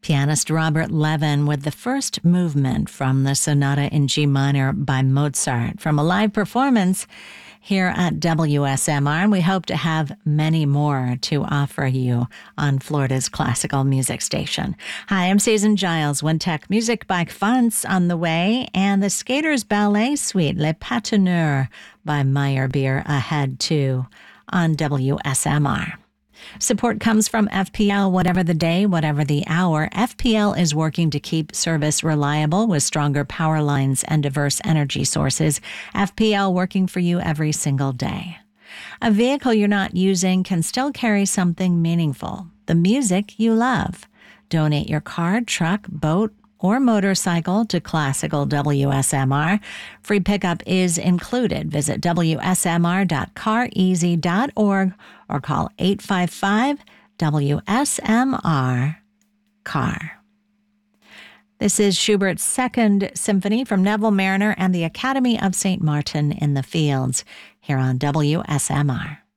Pianist Robert Levin with the first movement from the Sonata in G minor by Mozart from a live performance here at WSMR, and we hope to have many more to offer you on Florida's classical music station. Hi, I'm Susan Giles. Wintec Music by Kvanz on the way, and the Skaters Ballet Suite, Les Patineurs by Meyerbeer ahead too on WSMR. Support comes from FPL. Whatever the day, whatever the hour, FPL is working to keep service reliable with stronger power lines and diverse energy sources. FPL working for you every single day. A vehicle you're not using can still carry something meaningful, the music you love. Donate your car, truck, boat, or motorcycle to Classical WSMR. Free pickup is included. Visit wsmr.careasy.org or call 855-WSMR-CAR. This is Schubert's Second Symphony from Neville Marriner and the Academy of St. Martin in the Fields here on WSMR.